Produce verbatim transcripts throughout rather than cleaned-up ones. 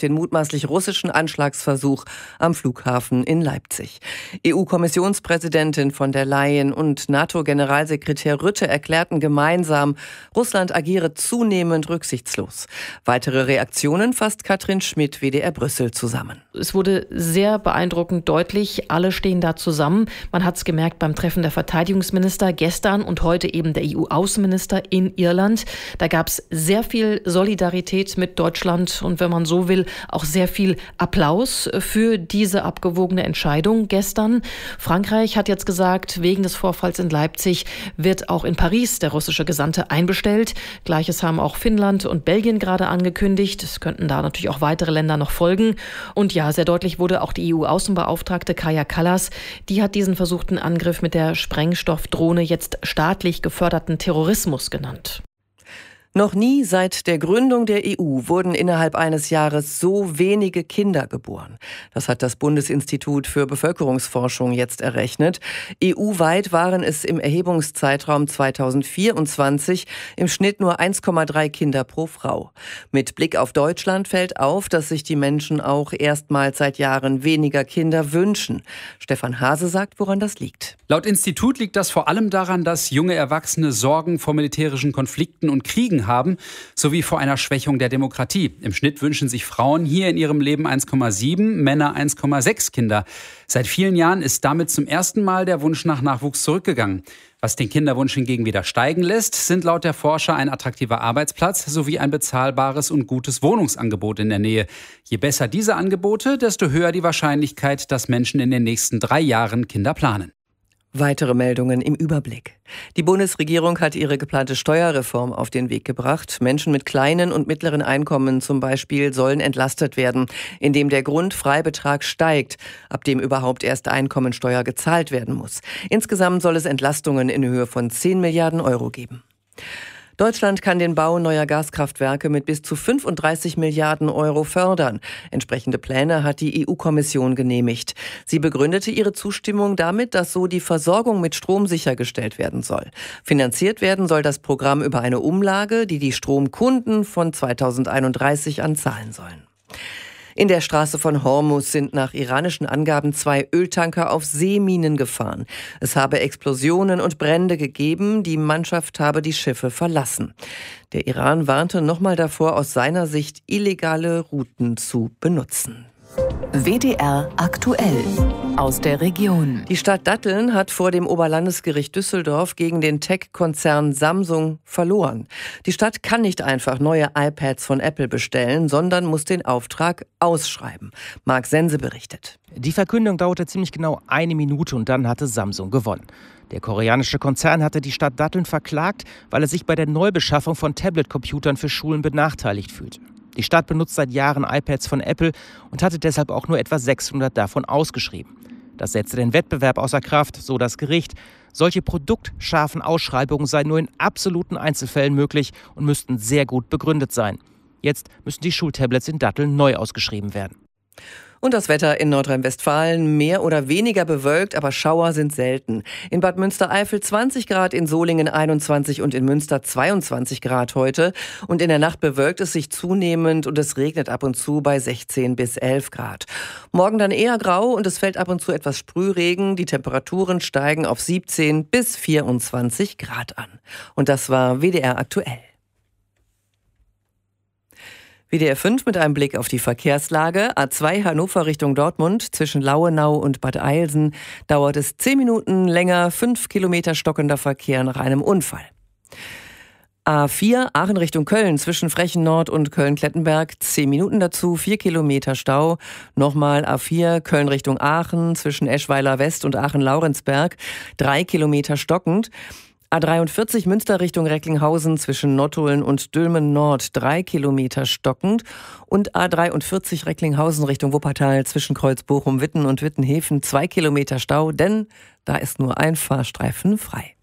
den mutmaßlich russischen Anschlagsversuch am Flughafen in Leipzig. E U-Kommissionspräsidentin von der Leyen und NATO-Generalsekretär Rutte erklärten gemeinsam, Russland agiere zunehmend rücksichtslos. Weitere Reaktionen fasst Katrin Schmidt, W D R Brüssel, zusammen. Es wurde sehr beeindruckend deutlich, alle stehen da zusammen. Man hat es gemerkt beim Treffen der Verteidigungsminister gestern und heute eben der E U-Außenminister in Irland. Da gab es sehr viel Solidarität mit Deutschland und wenn man so will, auch sehr viel Applaus für diese abgewogene Entscheidung gestern. Frankreich hat jetzt gesagt, wegen des Vorfalls in Leipzig wird auch in Paris der russische Gesandte einbestellt. Gleiches haben auch Finnland und Belgien gerade angekündigt. Es könnten da natürlich auch weitere Länder noch folgen. Und ja, sehr deutlich wurde auch die E U-Außenbeauftragte Kaja Kallas, die hat diesen versuchten Angriff mit der Sprengstoffdrohne jetzt staatlich geförderten Terrorismus genannt. Noch nie seit der Gründung der E U wurden innerhalb eines Jahres so wenige Kinder geboren. Das hat das Bundesinstitut für Bevölkerungsforschung jetzt errechnet. E U-weit waren es im Erhebungszeitraum zweitausendvierundzwanzig im Schnitt nur eins Komma drei Kinder pro Frau. Mit Blick auf Deutschland fällt auf, dass sich die Menschen auch erstmals seit Jahren weniger Kinder wünschen. Stefan Hase sagt, woran das liegt. Laut Institut liegt das vor allem daran, dass junge Erwachsene Sorgen vor militärischen Konflikten und Kriegen haben, sowie vor einer Schwächung der Demokratie. Im Schnitt wünschen sich Frauen hier in ihrem Leben eins Komma sieben, Männer eins Komma sechs Kinder. Seit vielen Jahren ist damit zum ersten Mal der Wunsch nach Nachwuchs zurückgegangen. Was den Kinderwunsch hingegen wieder steigen lässt, sind laut der Forscher ein attraktiver Arbeitsplatz sowie ein bezahlbares und gutes Wohnungsangebot in der Nähe. Je besser diese Angebote, desto höher die Wahrscheinlichkeit, dass Menschen in den nächsten drei Jahren Kinder planen. Weitere Meldungen im Überblick. Die Bundesregierung hat ihre geplante Steuerreform auf den Weg gebracht. Menschen mit kleinen und mittleren Einkommen zum Beispiel sollen entlastet werden, indem der Grundfreibetrag steigt, ab dem überhaupt erst Einkommensteuer gezahlt werden muss. Insgesamt soll es Entlastungen in Höhe von zehn Milliarden Euro geben. Deutschland kann den Bau neuer Gaskraftwerke mit bis zu fünfunddreißig Milliarden Euro fördern. Entsprechende Pläne hat die E U-Kommission genehmigt. Sie begründete ihre Zustimmung damit, dass so die Versorgung mit Strom sichergestellt werden soll. Finanziert werden soll das Programm über eine Umlage, die die Stromkunden von zweitausendeinunddreißig an zahlen sollen. In der Straße von Hormuz sind nach iranischen Angaben zwei Öltanker auf Seeminen gefahren. Es habe Explosionen und Brände gegeben, die Mannschaft habe die Schiffe verlassen. Der Iran warnte nochmal davor, aus seiner Sicht illegale Routen zu benutzen. W D R aktuell aus der Region. Die Stadt Datteln hat vor dem Oberlandesgericht Düsseldorf gegen den Tech-Konzern Samsung verloren. Die Stadt kann nicht einfach neue iPads von Apple bestellen, sondern muss den Auftrag ausschreiben. Marc Sense berichtet. Die Verkündung dauerte ziemlich genau eine Minute und dann hatte Samsung gewonnen. Der koreanische Konzern hatte die Stadt Datteln verklagt, weil er sich bei der Neubeschaffung von Tablet-Computern für Schulen benachteiligt fühlte. Die Stadt benutzt seit Jahren iPads von Apple und hatte deshalb auch nur etwa sechshundert davon ausgeschrieben. Das setzte den Wettbewerb außer Kraft, so das Gericht. Solche produktscharfen Ausschreibungen seien nur in absoluten Einzelfällen möglich und müssten sehr gut begründet sein. Jetzt müssen die Schultablets in Datteln neu ausgeschrieben werden. Und das Wetter in Nordrhein-Westfalen mehr oder weniger bewölkt, aber Schauer sind selten. In Bad Münstereifel zwanzig Grad, in Solingen einundzwanzig und in Münster zweiundzwanzig Grad heute. Und in der Nacht bewölkt es sich zunehmend und es regnet ab und zu bei sechzehn bis elf Grad. Morgen dann eher grau und es fällt ab und zu etwas Sprühregen. Die Temperaturen steigen auf siebzehn bis vierundzwanzig Grad an. Und das war W D R aktuell. W D R fünf mit einem Blick auf die Verkehrslage. A zwei Hannover Richtung Dortmund zwischen Lauenau und Bad Eilsen dauert es zehn Minuten länger, fünf Kilometer stockender Verkehr nach einem Unfall. A vier Aachen Richtung Köln zwischen Frechen Nord und Köln-Klettenberg, zehn Minuten dazu, vier Kilometer Stau. Nochmal A vier Köln Richtung Aachen zwischen Eschweiler West und Aachen-Laurenzberg, drei Kilometer stockend. A dreiundvierzig Münster Richtung Recklinghausen zwischen Nottuln und Dülmen Nord, drei Kilometer stockend. Und A dreiundvierzig Recklinghausen Richtung Wuppertal zwischen Kreuzbochum-Witten und Wittenhäfen, zwei Kilometer Stau, denn da ist nur ein Fahrstreifen frei.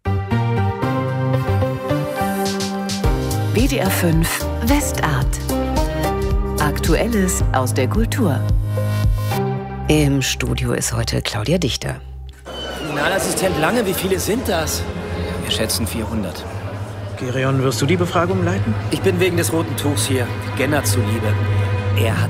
W D R fünf Westart. Aktuelles aus der Kultur. Im Studio ist heute Claudia Dichter. Kriminalassistent Lange, wie viele sind das? Wir schätzen vierhundert. Gereon, wirst du die Befragung leiten? Ich bin wegen des roten Tuchs hier, Genner zuliebe. Er hat